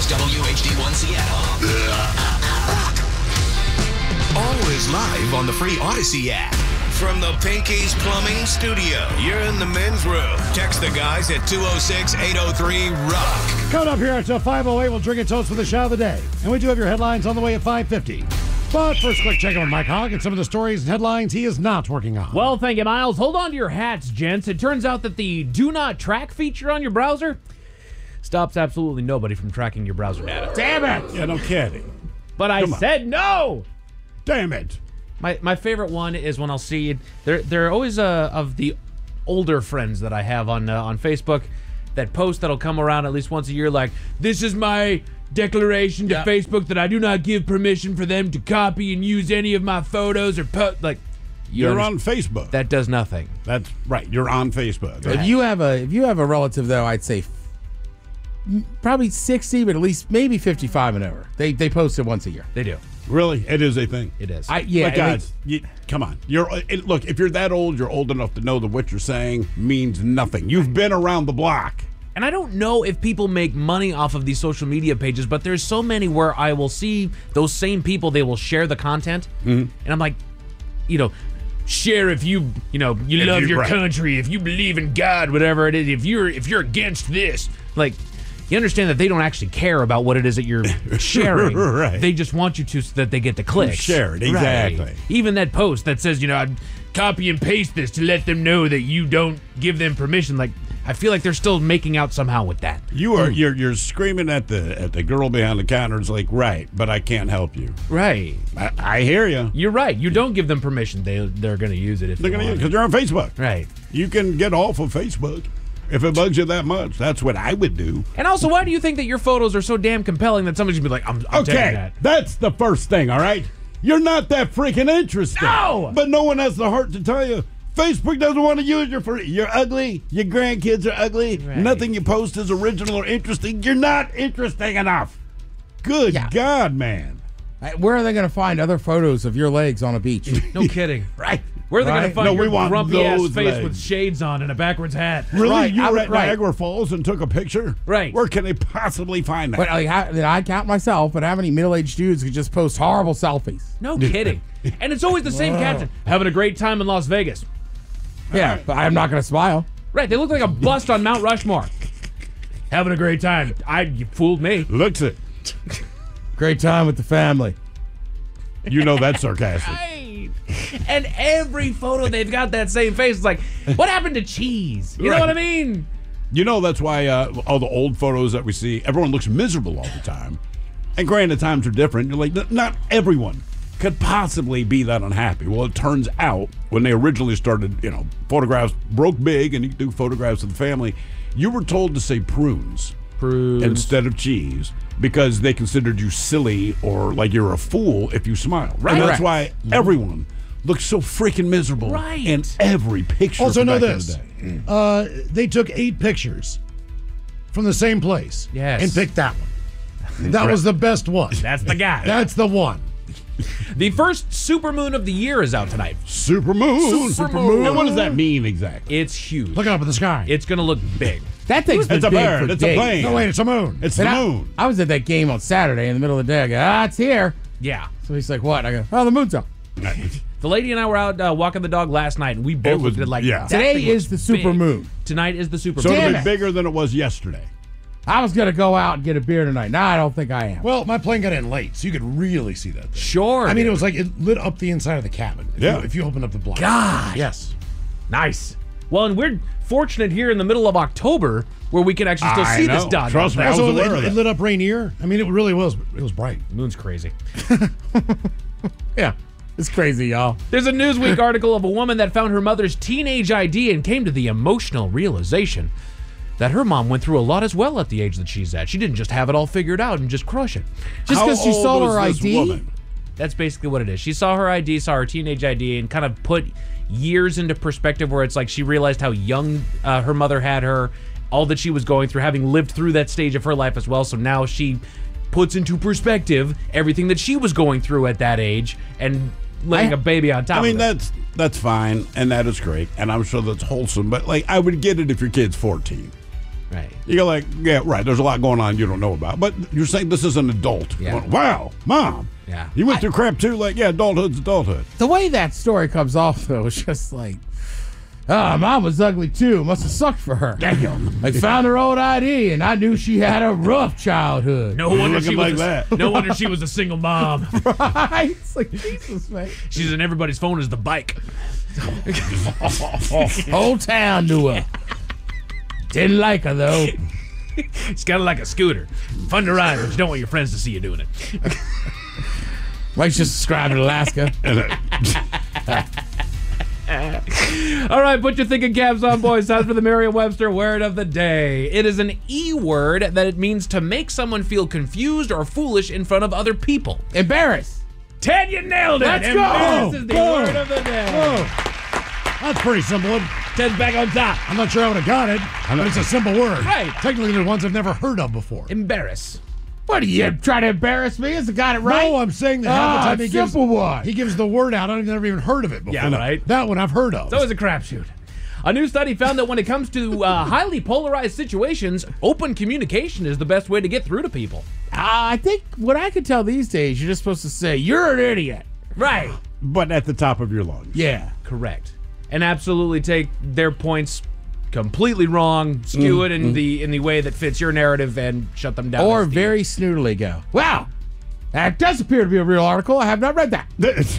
KNSS WHD1 Seattle. Always live on the free Odyssey app. From the Pinky's Plumbing Studio, you're in the men's room. Text the guys at 206-803-ROCK. Coming up here until 5:08, we'll drink a toast for the shot of the day. And we do have your headlines on the way at 5:50. But first, quick check in with Mike Hogg and some of the stories and headlines he is not working on. Well, thank you, Miles. Hold on to your hats, gents. It turns out that the Do Not Track feature on your browser stops absolutely nobody from tracking your browser data. Damn it! Yeah, no kidding. But I said no! Damn it. My favorite one is when I'll see they're always of the older friends that I have on Facebook that post that'll come around at least once a year like, this is my declaration to Facebook that I do not give permission for them to copy and use any of my photos or like You're on Facebook. that does nothing. That's right. You're on Facebook. If you have a relative though, I'd say probably 60, but at least maybe 55 and over. They post it once a year. They do. Really? It is a thing. It is. But guys, come on. Look, if you're that old, you're old enough to know that what you're saying means nothing. You've been around the block. And I don't know if people make money off of these social media pages, but there's so many where I will see those same people, they will share the content. And I'm like, share if you love your country, if you believe in God, whatever it is, if you're against this. Like, you understand that they don't actually care about what it is that you're sharing. Right. They just want you to so that they get the clicks. Share it, exactly. Right. Even that post that says, I'd copy and paste this to let them know that you don't give them permission. Like, I feel like they're still making out somehow with that. You're screaming at the girl behind the counter. It's like, right, but I can't help you. Right. I hear you. You're right. You don't give them permission. They're going to use it if They're they going to want. because they're on Facebook. Right. You can get off of Facebook if it bugs you that much. That's what I would do. And also, why do you think that your photos are so damn compelling that somebody's going to be like, I'm taking Okay, that? that's the first thing, all right? You're not that freaking interested. No! But no one has the heart to tell you, Facebook doesn't want to use you for you're ugly, your grandkids are ugly, Right. nothing you post is original or interesting. You're not interesting enough. Good God, man. Where are they going to find other photos of your legs on a beach? No kidding. Right. Where are they going to find No, we your want grumpy-ass those face legs. with shades on and a backwards hat? Really? Right, You were I- at right. Niagara Falls and took a picture? Right. Where can they possibly find that? But I count myself, but how many middle-aged dudes could just post horrible selfies? No kidding. And it's always the same caption. Having a great time in Las Vegas. Yeah, but I'm not going to smile. Right, they look like a bust on Mount Rushmore. Having a great time. You fooled me. Looks it. Great time with the family. You know that's sarcastic. Right. And every photo they've got that same face. It's like, what happened to cheese? You know what I mean? You know that's why all the old photos that we see, everyone looks miserable all the time. And granted, times are different. You're like, not everyone could possibly be that unhappy. Well, it turns out when they originally started, photographs broke big and you could do photographs of the family, you were told to say prunes instead of cheese because they considered you silly or like you're a fool if you smile. Right. And that's why everyone looks so freaking miserable Right. in every picture. Also, from know back in this. the day. They took 8 pictures from the same place and picked that one. That was the best one. That's the guy. That's the one. The first supermoon of the year is out tonight. Supermoon. Supermoon. And what does that mean exactly? It's huge. Looking up at the sky. It's going to look big. That thing's been It's a big bird. for It's a days. plane. No, wait, it's a moon. It's And the moon. I was at that game on Saturday in the middle of the day. I go, it's here. Yeah. So he's like, what? I go, oh, the moon's up. The lady and I were out walking the dog last night, and we both was- looked at it like, yeah. that Today thing is looks the super big. moon. Tonight is the super So moon. it'll Damn be it. bigger than it was yesterday. I was going to go out and get a beer tonight. No, I don't think I am. Well, my plane got in late, so you could really see that thing. Sure. I mean, it dude. was like it lit up the inside of the cabin. If you opened up the blinds. God. Yes. Nice. Well, and we're fortunate here in the middle of October where we can actually still I see this know. dog. Trust me, I was Also, aware of it that. lit up Rainier. I mean, it really was. It was bright. The moon's crazy. Yeah. It's crazy, y'all. There's a Newsweek article of a woman that found her mother's teenage ID and came to the emotional realization that her mom went through a lot as well at the age that she's at. She didn't just have it all figured out and just crush it. Just How because she old saw was her this ID? woman? That's basically what it is. She saw her ID, saw her teenage ID, and kind of put years into perspective where it's like she realized how young her mother had her, all that she was going through, having lived through that stage of her life as well. So now she puts into perspective everything that she was going through at that age and letting a baby on top I mean, of it. that's fine, and that is great, and I'm sure that's wholesome. But like, I would get it if your kid's 14. Right. You go like, yeah, right. There's a lot going on you don't know about, but you're saying this is an adult. Yeah. Going, wow, Mom. Yeah. You went through crap too. Like, yeah, adulthood's adulthood. The way that story comes off, though, is just like, Mom was ugly too. Must have sucked for her. Damn. I found her old ID, and I knew she had a rough childhood. No wonder looking she like was that. No wonder she was a single mom. Right? It's like, Jesus, man. She's in everybody's phone as the bike. Whole town knew her. Didn't like her, though. It's kind of like a scooter. Fun to ride, but you don't want your friends to see you doing it. Mike's just describing Alaska. All right, put your thinking caps on, boys. Time for the Merriam-Webster word of the day. It is an E word that it means to make someone feel confused or foolish in front of other people. Embarrass. Ted, you nailed it. Let's go. Embarrass is the Boom. word of the day. That's a pretty simple one. Ted's back on top. I'm not sure I would have got it, but it's a simple word. Right. Technically, they're ones I've never heard of before. Embarrass. What, are you trying to embarrass me? Has it got it right? No, I'm saying that half the time he gives the word out. I've never even heard of it before. Yeah, right. That one I've heard of. It's always a crapshoot. A new study found that when it comes to highly polarized situations, open communication is the best way to get through to people. I think what I can tell these days, you're just supposed to say, you're an idiot. Right. But at the top of your lungs. Yeah. Correct. And absolutely take their points completely wrong, skew it in the way that fits your narrative, and shut them down. Or as the- very snootily go, wow, that does appear to be a real article. I have not read that.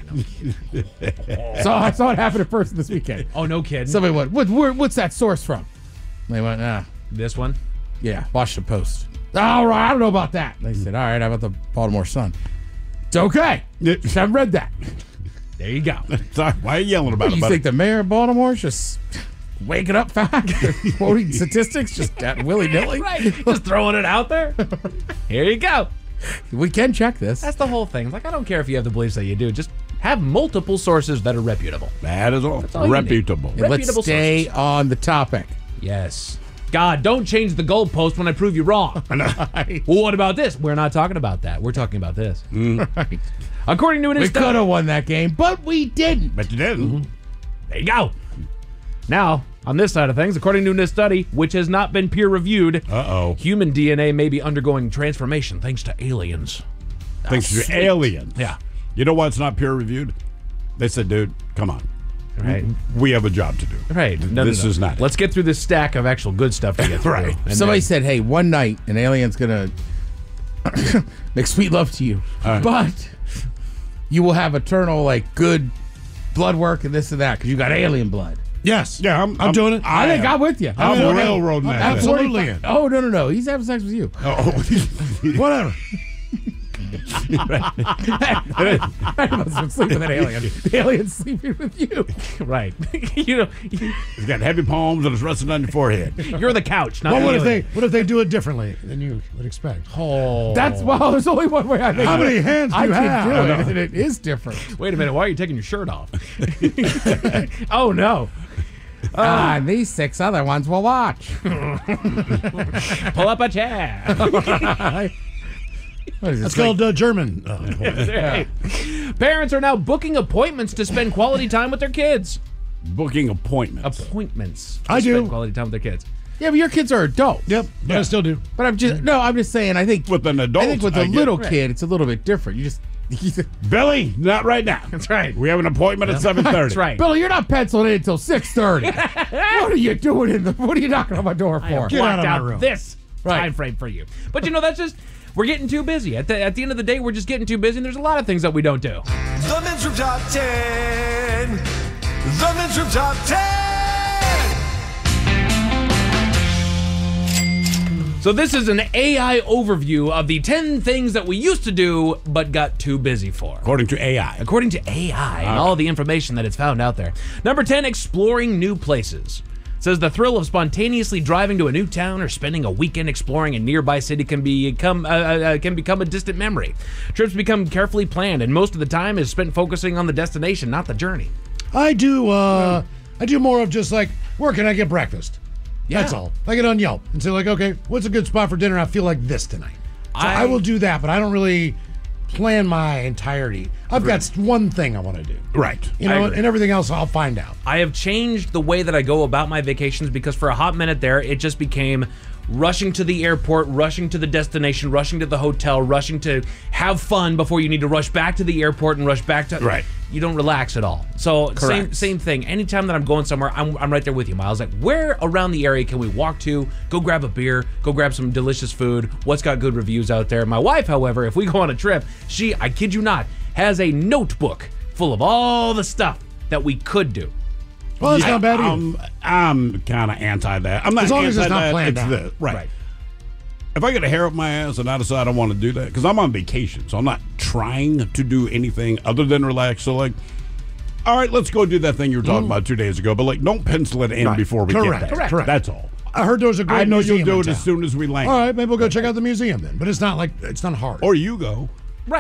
So I saw it happen at first this weekend. Oh, no kidding. Somebody went, what's that source from? They went, This one? yeah, Washington Post. All right, I don't know about that. They said, all right, how about the Baltimore Sun? It's okay. Just haven't read that. There you go. Sorry, why are you yelling about it? You buddy? think the mayor of Baltimore is just waking up fast, quoting statistics, just willy-nilly? Right. Just throwing it out there. Here you go. We can check this. That's the whole thing. Like, I don't care if you have the beliefs that you do. Just have multiple sources that are reputable. That is all. all you Reputable. need. Let's reputable stay sources. on the topic. Yes. God, don't change the goalpost when I prove you wrong. Well, what about this? We're not talking about that. We're talking about this. Right. According to an We could have won that game, but we didn't. But you didn't. There you go. Now, on this side of things, according to a new study, which has not been peer-reviewed, Uh-oh. human DNA may be undergoing transformation thanks to aliens. Thanks to aliens. Yeah. You know why it's not peer reviewed? They said, dude, come on. Right. We have a job to do. Right. No, This is not it. Let's get through this stack of actual good stuff to get through. Right. And Somebody then- said, hey, one night an alien's going to make sweet love to you, right. but you will have eternal, like, good blood work and this and that because you got alien blood. Yes. Yeah, I'm doing it. I think I'm with you. I'm in. railroading that. Absolutely. in. Oh, no. He's having sex with you. Oh. Whatever. I must have been sleeping with an alien. The alien's sleeping with you. Right. You know, He's got heavy palms and it's resting on your forehead. you're the couch, not Well, the what alien. if they do it differently than you would expect? Oh. That's, well, there's only one way I think. How many hands do I you can have? do it, and it is different. Wait a minute. Why are you taking your shirt off? Oh, no. And these 6 other ones will watch. Pull up a chair. What is That's this, called German. Right. Parents are now booking appointments to spend quality time with their kids. Booking appointments. Appointments. To I do. Spend quality time with their kids. Yeah, but your kids are adults. Yep, but I still do. But I'm just saying, I think With an adult. I think with a I get little it. kid, it's a little bit different. You just Billy, not right now. That's right. We have an appointment at 7:30. That's right. Billy, you're not penciled in until 6:30. What are you doing what are you knocking on my door I have for? Get out blocked of my out room. this Right. time frame for you. But you know, that's just, we're getting too busy. At the end of the day, we're just getting too busy, and there's a lot of things that we don't do. The Men's Room Top 10. The Men's Room Top 10. So this is an AI overview of the 10 things that we used to do but got too busy for. According to AI. According to AI and all the information that it's found out there. Number 10, exploring new places. It says the thrill of spontaneously driving to a new town or spending a weekend exploring a nearby city can become a distant memory. Trips become carefully planned, and most of the time is spent focusing on the destination, not the journey. I do more of just like, where can I get breakfast? That's Yeah. all. I get on Yelp and say like, okay, what's a good spot for dinner? I feel like this tonight. So I will do that, but I don't really plan my entirety. I've got one thing I want to do. Right. You I know, agree. and everything else I'll find out. I have changed the way that I go about my vacations because for a hot minute there, it just became, rushing to the airport, rushing to the destination, rushing to the hotel, rushing to have fun before you need to rush back to the airport and rush back to. Right. You don't relax at all. So Correct. same thing. Anytime that I'm going somewhere, I'm right there with you, Miles. Like, where around the area can we walk to? Go grab a beer. Go grab some delicious food. What's got good reviews out there? My wife, however, if we go on a trip, she, I kid you not, has a notebook full of all the stuff that we could do. Well, it's not bad either. I'm kind of anti that. I'm not As long as it's anti not that, planned it's out. this. Right. If I get a hair up my ass and I decide I want to do that, because I'm on vacation, so I'm not trying to do anything other than relax. So, like, all right, let's go do that thing you were talking about 2 days ago, but, like, don't pencil it in before we Correct. get there. Correct. That's all. I heard there was a great I know museum you'll do in it town. as soon as we land. All right, maybe we'll go check out the museum then. But it's not hard. Or you go.